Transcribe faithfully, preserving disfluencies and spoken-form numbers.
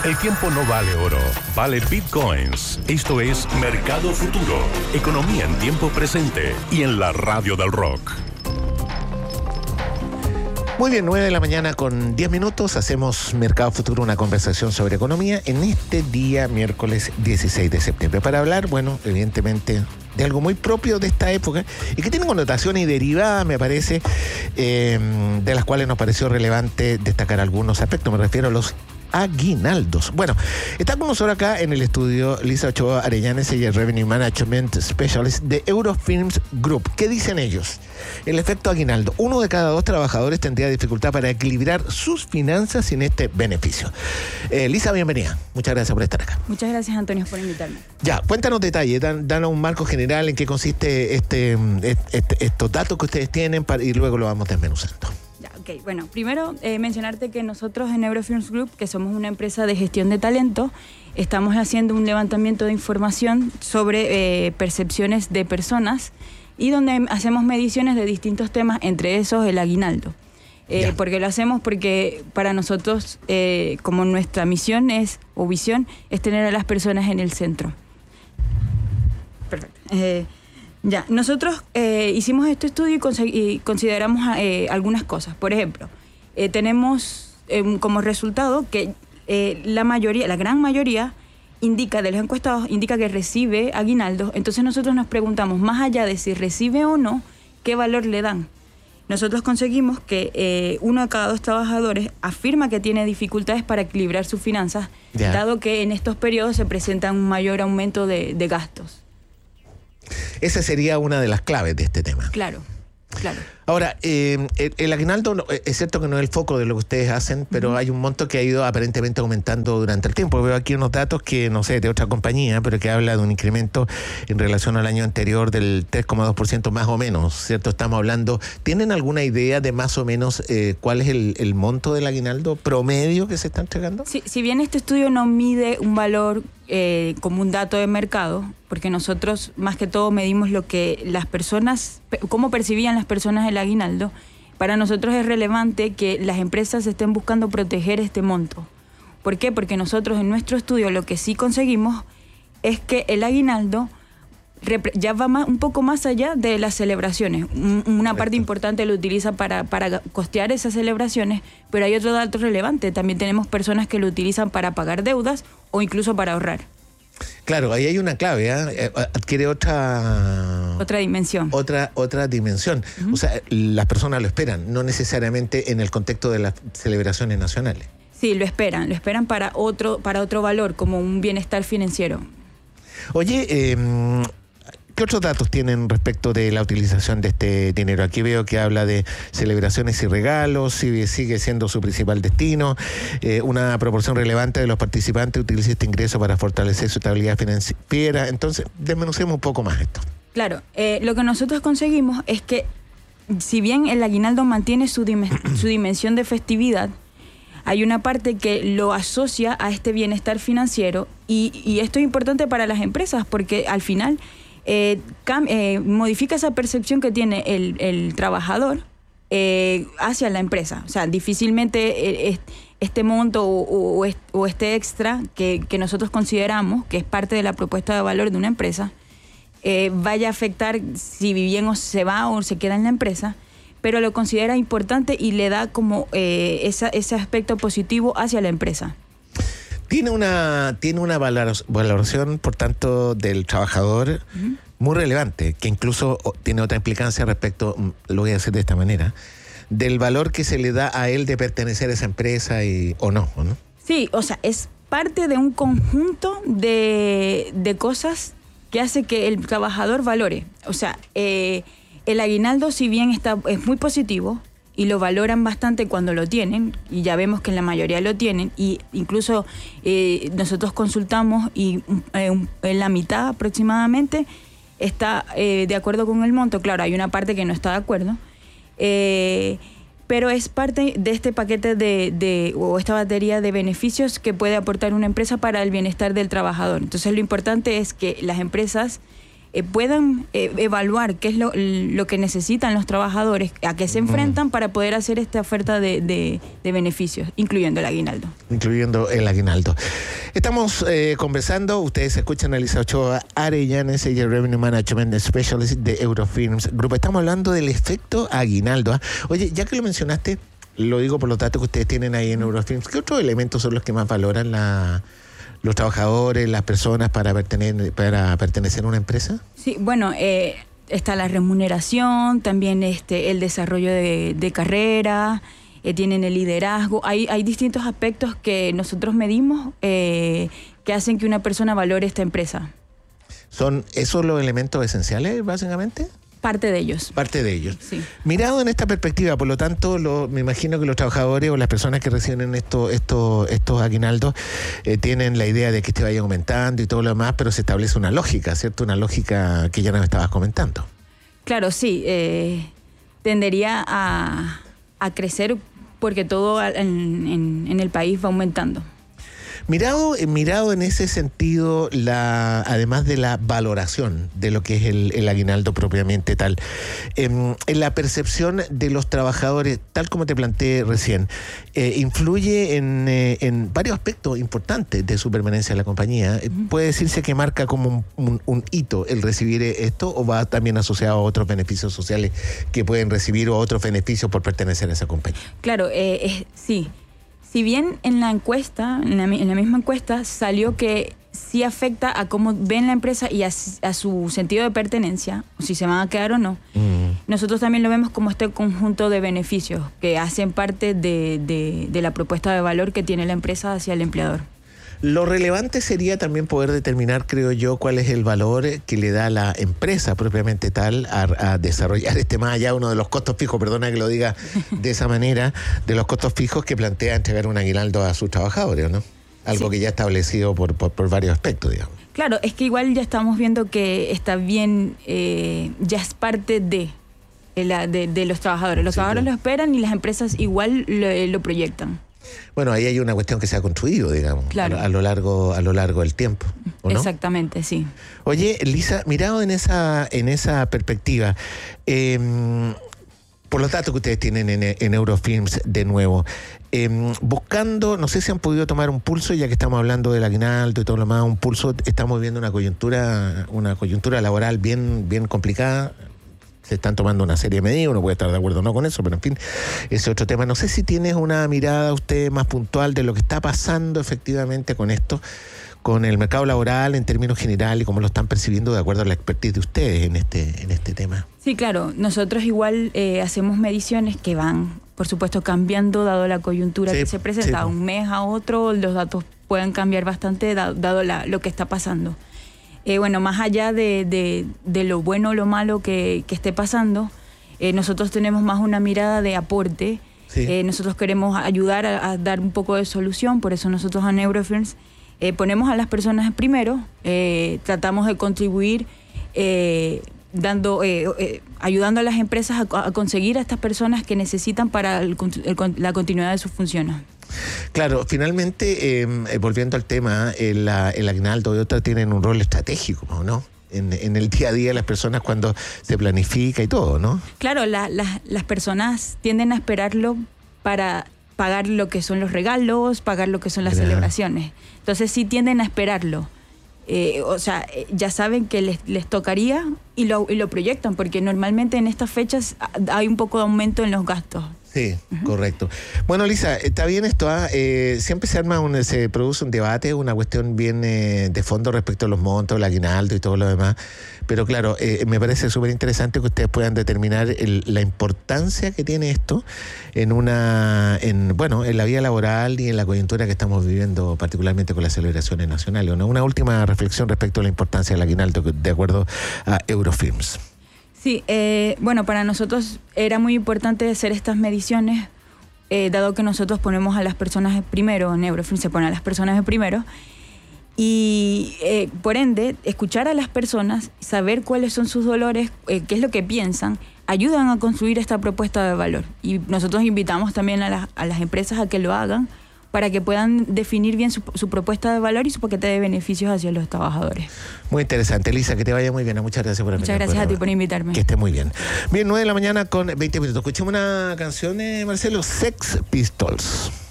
El tiempo no vale oro, vale bitcoins. Esto es Mercado Futuro, economía en tiempo presente y en la radio del rock. Muy bien, nueve de la mañana con diez minutos, hacemos Mercado Futuro, una conversación sobre economía en este día miércoles dieciséis de septiembre. Para hablar, bueno, evidentemente de algo muy propio de esta época y que tiene connotaciones y derivadas, me parece, eh, de las cuales nos pareció relevante destacar algunos aspectos. Me refiero a los aguinaldos. Bueno, está con nosotros acá en el estudio Lisa Ochoa Arellanes, ella es Revenue Management Specialist de Eurofilms Group. ¿Qué dicen ellos? El efecto aguinaldo. Uno de cada dos trabajadores tendría dificultad para equilibrar sus finanzas sin este beneficio. Eh, Lisa, bienvenida. Muchas gracias por estar acá. Muchas gracias, Antonio, por invitarme. Ya, cuéntanos detalles, dan, danos un marco general en qué consiste este, este, estos datos que ustedes tienen para, y luego lo vamos desmenuzando. Ok, bueno, primero eh, mencionarte que nosotros en Eurofilms Group, que somos una empresa de gestión de talento, estamos haciendo un levantamiento de información sobre eh, percepciones de personas y donde hacemos mediciones de distintos temas, entre esos el aguinaldo. Eh, porque lo hacemos porque para nosotros, eh, como nuestra misión es, o visión, es tener a las personas en el centro. Perfecto. Eh, Ya, nosotros eh, hicimos este estudio y, cons- y consideramos eh, algunas cosas. Por ejemplo, eh, tenemos eh, como resultado que eh, la mayoría, la gran mayoría indica, de los encuestados, indica que recibe aguinaldo. Entonces nosotros nos preguntamos, más allá de si recibe o no, ¿qué valor le dan? Nosotros conseguimos que eh, uno de cada dos trabajadores afirma que tiene dificultades para equilibrar sus finanzas, yeah. dado que en estos periodos se presenta un mayor aumento de, de gastos. Esa sería una de las claves de este tema. Claro, claro. Ahora, eh, el, el aguinaldo, no, es cierto que no es el foco de lo que ustedes hacen, pero uh-huh. hay un monto que ha ido aparentemente aumentando durante el tiempo. Veo aquí unos datos que, no sé, de otra compañía, pero que habla de un incremento en relación al año anterior del tres coma dos por ciento más o menos, ¿cierto? Estamos hablando, ¿tienen alguna idea de más o menos eh, cuál es el, el monto del aguinaldo promedio que se está entregando? Sí, si bien este estudio no mide un valor eh, como un dato de mercado, porque nosotros más que todo medimos lo que las personas, cómo percibían las personas el aguinaldo, para nosotros es relevante que las empresas estén buscando proteger este monto. ¿Por qué? Porque nosotros en nuestro estudio lo que sí conseguimos es que el aguinaldo ya va más, un poco más allá de las celebraciones. Una Correcto. Parte importante lo utiliza para, para costear esas celebraciones, pero hay otro dato relevante. También tenemos personas que lo utilizan para pagar deudas o incluso para ahorrar. Claro, ahí hay una clave, ¿eh? Adquiere otra... Otra dimensión. Otra, otra dimensión. Uh-huh. O sea, las personas lo esperan, no necesariamente en el contexto de las celebraciones nacionales. Sí, lo esperan, lo esperan para otro, para otro valor, como un bienestar financiero. Oye, eh, ¿qué otros datos tienen respecto de la utilización de este dinero? Aquí veo que habla de celebraciones y regalos, sigue, sigue siendo su principal destino. Eh, una proporción relevante de los participantes utiliza este ingreso para fortalecer su estabilidad financiera. Entonces, desmenucemos un poco más esto. Claro, eh, lo que nosotros conseguimos es que, si bien el aguinaldo mantiene su, dim- su dimensión de festividad, hay una parte que lo asocia a este bienestar financiero y, y esto es importante para las empresas porque al final eh, cam- eh, modifica esa percepción que tiene el, el trabajador eh, hacia la empresa. O sea, difícilmente eh, este monto o, o, o este extra que, que nosotros consideramos que es parte de la propuesta de valor de una empresa eh, vaya a afectar si bien o se va o se queda en la empresa, pero lo considera importante y le da como eh, esa, ese aspecto positivo hacia la empresa. Tiene una, tiene una valoración, por tanto, del trabajador uh-huh. muy relevante, que incluso tiene otra implicancia respecto, lo voy a decir de esta manera, del valor que se le da a él de pertenecer a esa empresa y, o no, ¿o no? Sí, o sea, es parte de un conjunto de, de cosas que hace que el trabajador valore. O sea, eh, el aguinaldo, si bien está, es muy positivo y lo valoran bastante cuando lo tienen, y ya vemos que en la mayoría lo tienen, y incluso eh, nosotros consultamos y eh, en la mitad aproximadamente está eh, de acuerdo con el monto. Claro, hay una parte que no está de acuerdo, eh, pero es parte de este paquete de, de o esta batería de beneficios que puede aportar una empresa para el bienestar del trabajador. Entonces lo importante es que las empresas eh, puedan eh, evaluar qué es lo, lo que necesitan los trabajadores, a qué se enfrentan, mm. para poder hacer esta oferta de, de, de beneficios, incluyendo el aguinaldo. Incluyendo el aguinaldo. Estamos eh, conversando, ustedes escuchan a Elisa Ochoa Arellanes, ella es Revenue Management Specialist de Eurofirms Group. Estamos hablando del efecto aguinaldo. ¿eh? Oye, ya que lo mencionaste, lo digo por los datos que ustedes tienen ahí en Eurofirms, ¿qué otros elementos son los que más valoran la... los trabajadores, las personas para pertenecer, para pertenecer a una empresa? Sí, bueno, eh, está la remuneración, también este el desarrollo de, de carrera, eh, tienen el liderazgo. Hay, hay distintos aspectos que nosotros medimos eh, que hacen que una persona valore esta empresa. ¿Son esos los elementos esenciales, básicamente? Parte de ellos. Parte de ellos. Sí. Mirado en esta perspectiva, por lo tanto, lo, me imagino que los trabajadores o las personas que reciben esto, esto, estos aguinaldos eh, tienen la idea de que este vaya aumentando y todo lo demás, pero se establece una lógica, ¿cierto? Una lógica que ya nos estabas comentando. Claro, sí. Eh, tendería a, a crecer porque todo en, en, en el país va aumentando. Mirado, mirado en ese sentido, la, además de la valoración de lo que es el, el aguinaldo propiamente tal, eh, en la percepción de los trabajadores, tal como te planteé recién, eh, influye en, eh, en varios aspectos importantes de su permanencia en la compañía. Uh-huh. ¿Puede decirse que marca como un, un, un hito el recibir esto o va también asociado a otros beneficios sociales que pueden recibir o otros beneficios por pertenecer a esa compañía? Claro, eh, eh, sí. Si bien en la encuesta, en la, en la misma encuesta, salió que sí afecta a cómo ven la empresa y a, a su sentido de pertenencia, o si se van a quedar o no, mm. nosotros también lo vemos como este conjunto de beneficios que hacen parte de, de, de la propuesta de valor que tiene la empresa hacia el empleador. Lo relevante sería también poder determinar, creo yo, cuál es el valor que le da la empresa propiamente tal a, a desarrollar este más allá, uno de los costos fijos, perdona que lo diga de esa manera, de los costos fijos que plantea entregar un aguinaldo a sus trabajadores, ¿no? Algo sí. que ya establecido por, por, por varios aspectos, digamos. Claro, es que igual ya estamos viendo que está bien, eh, ya es parte de, de, de, de los trabajadores. Los sí, trabajadores claro. lo esperan y las empresas igual lo, lo proyectan. Bueno, ahí hay una cuestión que se ha construido, digamos, claro. a, a lo largo a lo largo del tiempo, ¿o no? Exactamente, sí. Oye, Lisa, mirado en esa en esa perspectiva, eh, por los datos que ustedes tienen en, en Eurofirms, de nuevo, eh, buscando, no sé si han podido tomar un pulso, ya que estamos hablando del aguinaldo y todo lo más, un pulso, estamos viendo una coyuntura, una coyuntura laboral bien, bien complicada. Se están tomando una serie de medidas, uno puede estar de acuerdo o no con eso, pero en fin, ese es otro tema. No sé si tienes una mirada usted más puntual de lo que está pasando efectivamente con esto, con el mercado laboral en términos generales y cómo lo están percibiendo de acuerdo a la expertise de ustedes en este, en este tema. Sí, claro. Nosotros igual eh, hacemos mediciones que van, por supuesto, cambiando dado la coyuntura sí, que se presenta. Sí. Un mes a otro los datos pueden cambiar bastante dado, dado la, lo que está pasando. Eh, bueno, más allá de, de, de lo bueno o lo malo que, que esté pasando, eh, nosotros tenemos más una mirada de aporte. Sí. Eh, nosotros queremos ayudar a, a dar un poco de solución, por eso nosotros en Eurofirms eh, ponemos a las personas primero, eh, tratamos de contribuir eh, dando, eh, eh, ayudando a las empresas a, a conseguir a estas personas que necesitan para el, el, la continuidad de sus funciones. Claro, finalmente, eh, volviendo al tema, el, el aguinaldo y otras tienen un rol estratégico, ¿no? En, en el día a día de las personas cuando se planifica y todo, ¿no? Claro, la, la, las personas tienden a esperarlo para pagar lo que son los regalos, pagar lo que son las Mira. celebraciones. Entonces sí tienden a esperarlo. Eh, o sea, ya saben que les, les tocaría y lo, y lo proyectan, porque normalmente en estas fechas hay un poco de aumento en los gastos. Sí, uh-huh. correcto. Bueno, Lisa, está bien esto, ¿eh? Eh, siempre se arma un, se produce un debate, una cuestión bien eh, de fondo respecto a los montos, el aguinaldo y todo lo demás, pero claro, eh, me parece súper interesante que ustedes puedan determinar el, la importancia que tiene esto en una, en bueno, en la vida laboral y en la coyuntura que estamos viviendo, particularmente con las celebraciones nacionales, ¿no? Una última reflexión respecto a la importancia del aguinaldo, de acuerdo a Eurofirms. Sí, eh, bueno, para nosotros era muy importante hacer estas mediciones, eh, dado que nosotros ponemos a las personas primero, en Eurofirms se pone a las personas de primero, y eh, por ende, escuchar a las personas, saber cuáles son sus dolores, eh, qué es lo que piensan, ayudan a construir esta propuesta de valor. Y nosotros invitamos también a, la, a las empresas a que lo hagan, para que puedan definir bien su, su propuesta de valor y su paquete de beneficios hacia los trabajadores. Muy interesante, Elisa, que te vaya muy bien. Muchas gracias por Muchas gracias a ti por invitarme. Que esté muy bien. Bien, nueve de la mañana con veinte minutos. Escuchemos una canción de Marcelo, Sex Pistols.